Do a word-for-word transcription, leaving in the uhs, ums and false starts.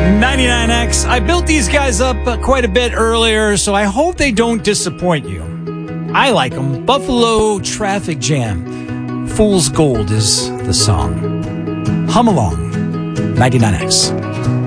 ninety-nine X. I built these guys up uh, quite a bit earlier, so I hope they don't disappoint you. I like them. Buffalo Traffic Jam. Fool's Gold is the song. Hum along. ninety-nine X.